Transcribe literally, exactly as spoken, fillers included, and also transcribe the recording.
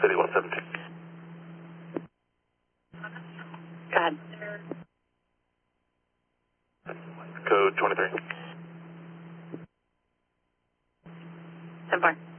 City one seventeen. Go ahead. Code twenty-three. ten four.